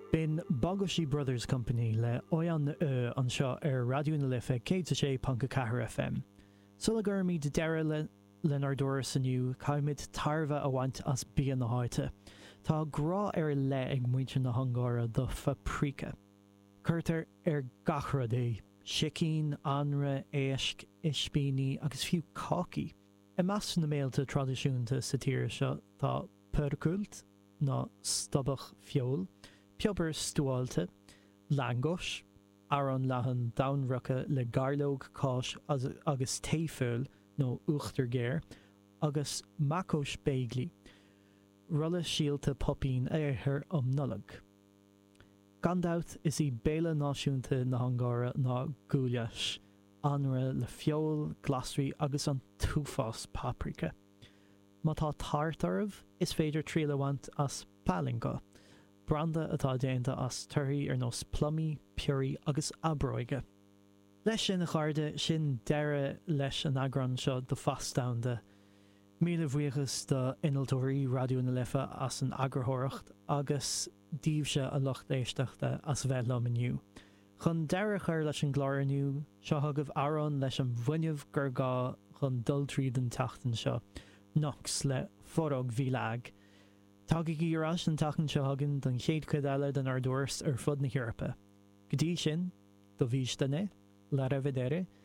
Bin Bogoshi Brothers Company le Oyan anseo Radio na Lifa K Panka Kahar FM. Sulagur mi de dera lenar doris aniu kaimid tarva awant as bia na haite. Tá gra le ag muintir na hangara do faprika. Curter gachra de Shikin, Anra, Eishk, Ishbini agus fiú cocky. Emas na méalta tradiisiúnta satír seo tá percult na stabach fiol, piober stualte, langos, aron lahan downrucka le garlog kosh agus teiful no uchtergeir, agus makos beigli, rulle shielte popin her nullag. Gandout is I béle náisiúnta na hangara na gúlias, anra le fiol, glasri agus an túfás paprika. Má tá tartarv is féidir trílawant as palinga, branda atá déanta as turri nos plummy, puri agus abroige. Leis sin a charde sin dere leis an agran seo do fastdownde, míle bhuichas de inaltóirí Radio na Lifa as an agrahorcht agus díobse a locht éisteachta as bheith lomaniu. Chun dere chuir leis an gláraniu, seo thugah aron leis an bhuineamh gur gá chun dul tríd an tachtan seo, nox le forog bhílag. Tágigh írás an tachan seo hagan don chéad cuid eile den ardúras fud na Heorpa. Go dtí sin, do bhís danne, le revidere,